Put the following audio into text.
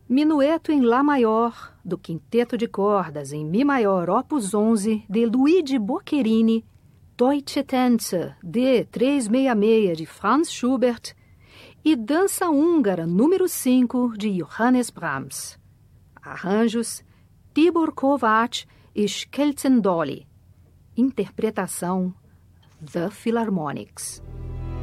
Minueto em Lá maior, do Quinteto de Cordas em Mi maior, opus 11, de Luigi Boccherini, Deutsche Tänze, D. 366, de Franz Schubert, e Dança Húngara, número 5, de Johannes Brahms. Arranjos, Tibor Kovács e Skelzen Dolly. Interpretação, The Philharmonics.